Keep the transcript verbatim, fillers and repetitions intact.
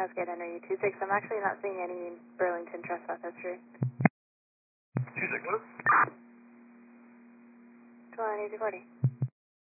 Cascade Henry two six. I'm actually not seeing any Burlington trespass history. two six. Come on, easy forty.